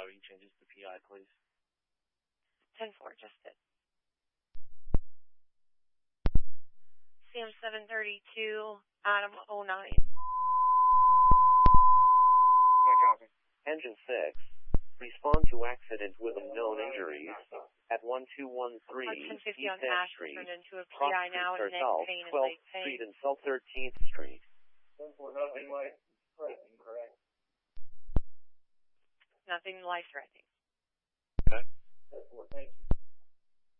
routing changes to PI, please. 10-4, just did. CM732, Adam 09. Engine 6, respond to accident with known injuries at 1213 1050 on East Ash Street, turned into a Cross PI Street, now and neck South, pain and 12th leg pain. Street and South 13th Street. 10-4, nothing life-threatening, correct? Nothing life-threatening. Okay. 10-4, thank you.